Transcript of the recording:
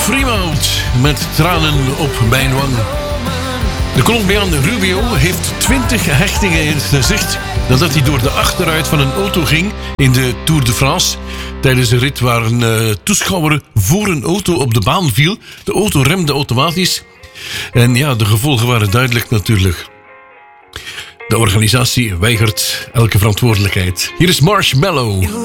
Fremont met tranen op mijn wang. De Colombiaan Rubio heeft 20 hechtingen in het gezicht nadat hij door de achteruit van een auto ging in de Tour de France. Tijdens een rit waar een toeschouwer voor een auto op de baan viel. De auto remde automatisch. En ja, de gevolgen waren duidelijk natuurlijk. De organisatie weigert elke verantwoordelijkheid. Hier is Marshmallow.